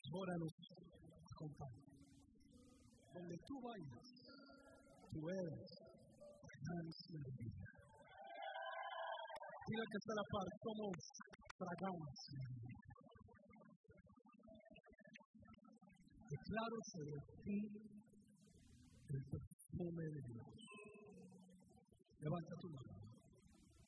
Ahora nos acompaña. Donde tú vayas, tú eres fragancia de vida. Diga que está la par, somos fragancia de vida. Declaro sobre ti el perfume de Dios. Levanta tu mano.